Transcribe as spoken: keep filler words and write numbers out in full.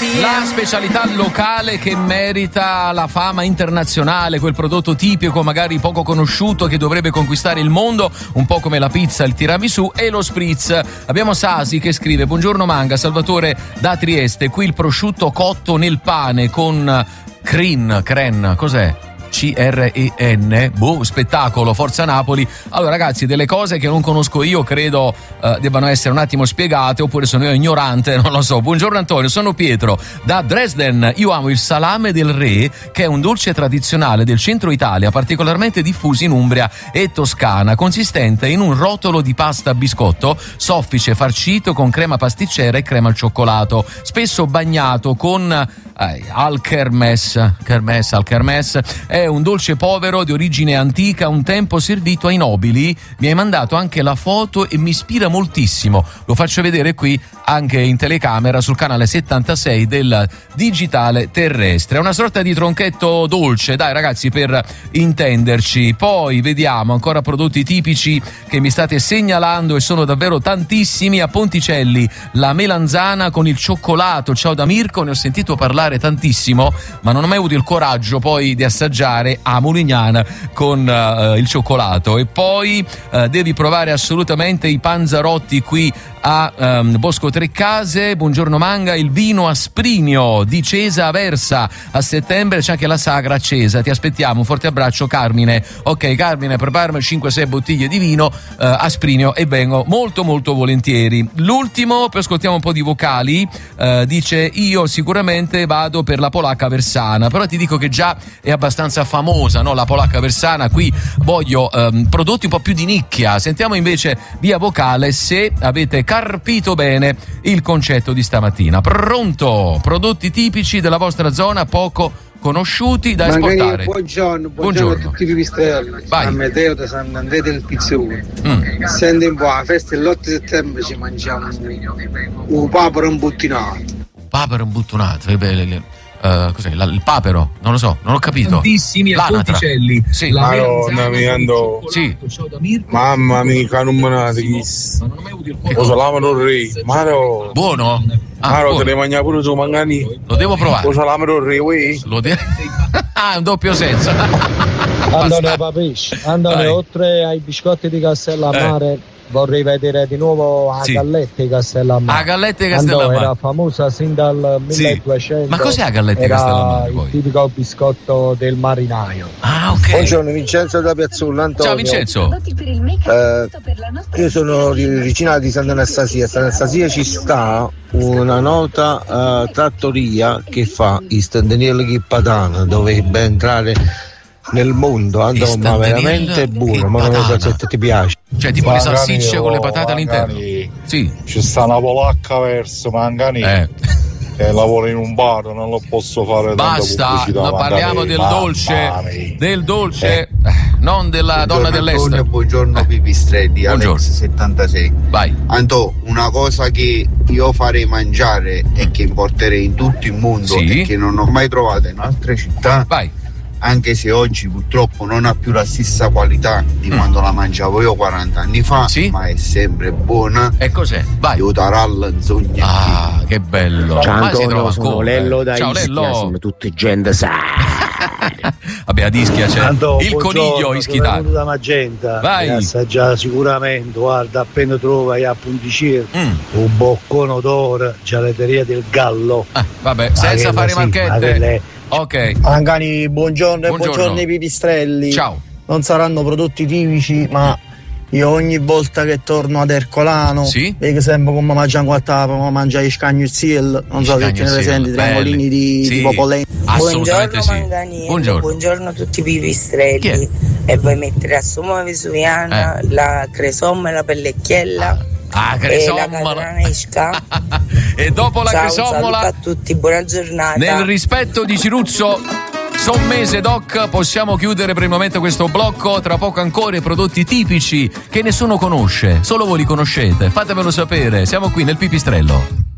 La specialità locale che merita la fama internazionale, quel prodotto tipico magari poco conosciuto che dovrebbe conquistare il mondo, un po' come la pizza, il tiramisù e lo spritz. Abbiamo Sasi che scrive: buongiorno Manga, Salvatore da Trieste, qui il prosciutto cotto nel pane con crin, cren, cos'è? C R E N, boh, spettacolo, Forza Napoli. Allora ragazzi, delle cose che non conosco io credo uh, debbano essere un attimo spiegate, oppure sono io ignorante, non lo so. Buongiorno Antonio, sono Pietro da Dresden. Io amo il salame del re, che è un dolce tradizionale del centro Italia, particolarmente diffuso in Umbria e Toscana, consistente in un rotolo di pasta a biscotto soffice farcito con crema pasticcera e crema al cioccolato, spesso bagnato con eh, al kermes, kermes al kermes. È un dolce povero di origine antica, un tempo servito ai nobili. Mi hai mandato anche la foto e mi ispira moltissimo. Lo faccio vedere qui anche in telecamera sul canale settantasei del digitale terrestre. È una sorta di tronchetto dolce, dai ragazzi, per intenderci. Poi vediamo ancora prodotti tipici che mi state segnalando e sono davvero tantissimi. A Ponticelli la melanzana con il cioccolato. Ciao da Mirko, ne ho sentito parlare tantissimo, ma non ho mai avuto il coraggio poi di assaggiare a Mulignana con uh, il cioccolato. E poi uh, devi provare assolutamente i panzarotti qui a um, Bosco Treccase. Buongiorno Manga, il vino Asprinio di Cesa Aversa. A settembre c'è anche la sagra a Cesa, ti aspettiamo. Un forte abbraccio Carmine. Ok Carmine, preparami cinque sei bottiglie di vino uh, Asprinio e vengo molto molto volentieri. L'ultimo, poi ascoltiamo un po' di vocali. Uh, dice: io sicuramente vado per la polacca versana, però ti dico che già è abbastanza famosa, no? La polacca versana. Qui voglio um, prodotti un po' più di nicchia. Sentiamo invece via vocale se avete carpito bene il concetto di stamattina. Pronto? Prodotti tipici della vostra zona poco conosciuti da Magari esportare. Buongiorno, buongiorno, buongiorno a tutti i pipistrelli. A Medeo da San Andrea del Pizzone. Mm. Senti un po', la festa dell'otto settembre ci mangiamo un papero imbuttinato. Papero imbuttonato, che bello. Uh, cos'è? La, il papero? Non lo so, non ho capito. Tantissimi a L'anatra. Ponticelli. Sì. La Madonna mia, ando. Sì. Mamma mia, non me ne chissà. Lo salame del re. Maro. Buono? Ah, Maro, buono. te ne mangia pure su mangani. Lo devo provare. Lo salame del re, uè. Lo de- ah, è un doppio senso. Antonio Papisci, Antonio, Vai. oltre ai biscotti di Castellammare Eh. vorrei vedere di nuovo la Sì. galletta di Castellammare. La galletta di Andò, Castellammare. era famosa sin dal Sì. milleduecento. Ma cos'è la galletta di era Castellammare, poi? il tipico biscotto del marinaio. Ah, ok. Buongiorno Vincenzo da Piazzulla. Antonio. Ciao Vincenzo. Eh, io sono di- vicino di Sant'Anastasia. A Sant'Anastasia ci sta una nota eh, trattoria che fa i standenelli di patana, dove ben entrare nel mondo. Andò, ma standenelli veramente e buono. Ma non patana. so se ti piace. Cioè tipo le Mangani, salsicce con le patate oh, all'interno. Mangani. Sì. Ci sta una polacca verso Mangani. Eh. Che lavora in un bar, non lo posso fare. tanta Basta, pubblicità, no, parliamo Mangani. del Mamma dolce, mia. del dolce, eh, non della donna dell'est. Antonio, buongiorno Pipistrelli, Buongiorno. Alex settantasei. Vai. Anto, una cosa che io farei mangiare e che importerei in tutto il mondo Sì. e che non ho mai trovato in altre città, Vai. anche se oggi purtroppo non ha più la stessa qualità di Mm. quando la mangiavo io quaranta anni fa, Sì. ma è sempre buona. E cos'è? Vai. Aiutaralla, zogna. Ah, che bello. Ciao Ma si trova Antonio, sono ancora. Lello da Ciao Ischia, Lello. siamo tutti gente sa. Vabbè, a Ischia c'è Antonio, il buongiorno, coniglio sono ischitano. venuto da Magenta. Vai. E assaggiare sicuramente, guarda, appena trova a Ponticelli Mm. un boccone d'oro, gelateria del Gallo. Ah, vabbè, senza Ah, fare sì, marchette. ma quelle- Ok. Mangani, buongiorno e Buongiorno. buongiorno ai pipistrelli. Ciao. Non saranno prodotti tipici, ma io ogni volta che torno ad Ercolano Sì. vedo sempre come mangiano quattro, come mangiare i scagnuziel, non so se ce ne presenti, triangolini di, Sì. di popolenti. Assolutamente Buongiorno sì. Manganiello, Buongiorno. buongiorno a tutti i Chi è? pipistrelli. E vuoi mettere a Somma Vesuviana Eh. la cresomma e la pellecchiella Ah, e la cresommola. catranesca. E dopo la Ciao, un cresommola, saluto a tutti, buona giornata. nel rispetto di Ciruzzo Sommese Doc, possiamo chiudere per il momento questo blocco. Tra poco ancora i prodotti tipici che nessuno conosce, solo voi li conoscete. Fatemelo sapere, siamo qui nel Pipistrello.